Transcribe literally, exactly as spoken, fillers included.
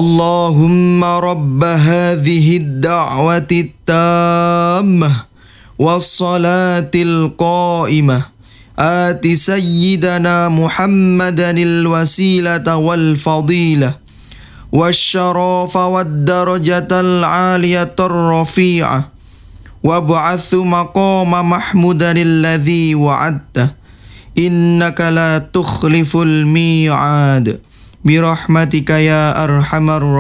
اللهم رب هذه الدعوة التامة والصلاة القائمة آت سيدنا محمدا الوسيلة والفضيلة والشرف والدرجة العالية الرفيعة وابعث مقام محمودا الذي وعدته إنك لا تخلف الميعاد برحمتك يا أرحم الراحمين.